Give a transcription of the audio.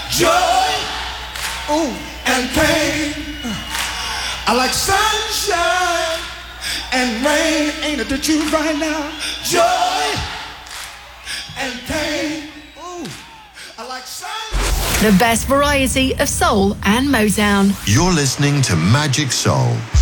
joy, ooh, and pain. I like sunshine and rain. Ain't it the truth right now? Joy and pain. Ooh, I like sunshine. The best variety of soul and Motown. You're listening to Magic Soul